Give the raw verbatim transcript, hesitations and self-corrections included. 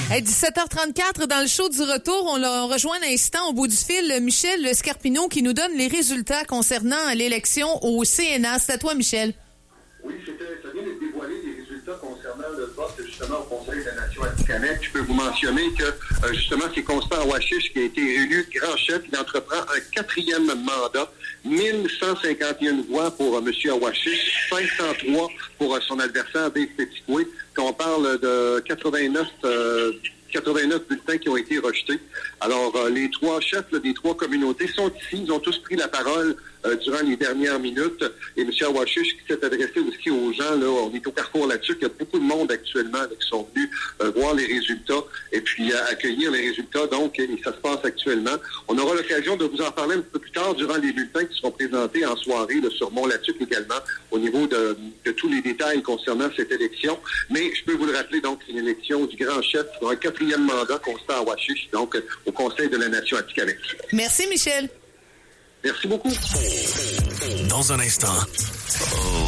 Hey, dix-sept heures trente-quatre, dans le show du retour, on l'a rejoint à l'instant au bout du fil, Michel Scarpino, qui nous donne les résultats concernant l'élection au C N A. C'est à toi, Michel. Oui, c'était, ça vient de dévoiler les résultats concernant le vote, justement, au Conseil de la Nation Atikamekw. Je peux vous mentionner que, euh, justement, c'est Constant Awashish qui a été élu grand chef. Il entreprend un quatrième mandat. mille cent cinquante et un voix pour euh, M. Awashish, cinq cent trois pour euh, son adversaire, Dave Petitoué. On parle de quatre-vingt-neuf, euh, quatre-vingt-neuf bulletins qui ont été rejetés. Alors, euh, les trois chefs là, des trois communautés sont ici. Ils ont tous pris la parole euh, durant les dernières minutes. Et M. Awashish qui s'est adressé aussi aux gens, là, on est au carrefour là-dessus, il y a beaucoup de monde actuellement là, qui sont venus euh, voir les résultats et puis euh, accueillir les résultats. Donc, et ça se passe actuellement. On aura l'occasion de vous en parler un peu plus tard durant les bulletins qui seront présentés en soirée là, sur Mont-Latuc également, au niveau de, de tous les détails concernant cette élection. Mais je peux vous le rappeler, donc, c'est une élection du grand chef pour un quatrième mandat, Constant Awashish, donc au Conseil de la Nation Atikamekw. Merci, Michel. Merci beaucoup. Dans un instant.